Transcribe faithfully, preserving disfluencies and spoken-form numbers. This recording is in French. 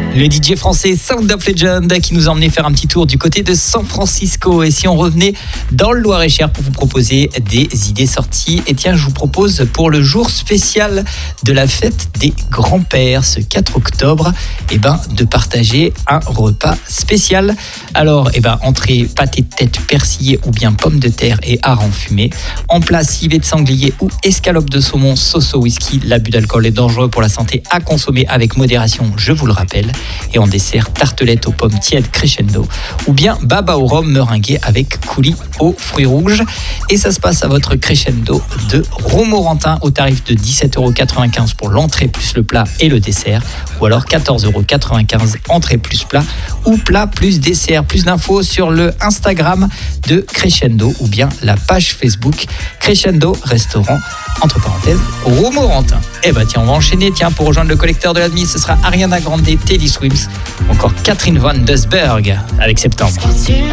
Le D J français Sound of Legend qui nous a emmené faire un petit tour du côté de San Francisco. Et si on revenait dans le Loir-et-Cher pour vous proposer des idées sorties, et tiens, je vous propose pour le jour spécial de la fête des grands-pères, ce quatre octobre, eh ben, de partager un repas spécial. Alors, eh ben, entrée pâté de tête persillé ou bien pommes de terre et hareng fumé. En plat, civet de sanglier ou escalope de saumon, sauce au whisky. L'abus d'alcool est dangereux pour la santé, à consommer avec modération, je vous le rappelle. Et en dessert, tartelette aux pommes tièdes crescendo ou bien baba au rhum meringué avec coulis aux fruits rouges. Et ça se passe à votre crescendo de Romorantin au tarif de dix-sept euros quatre-vingt-quinze pour l'entrée plus le plat et le dessert, ou alors quatorze euros quatre-vingt-quinze entrée plus plat ou plat plus dessert. Plus d'infos sur le Instagram de Crescendo ou bien la page Facebook Crescendo Restaurant entre parenthèses Romorantin. Et bah tiens, on va enchaîner. Tiens, pour rejoindre le collecteur de la nuit, ce sera Ariana Grande, Teddy Swims, ou encore Catherine Van Dusberg avec Septembre.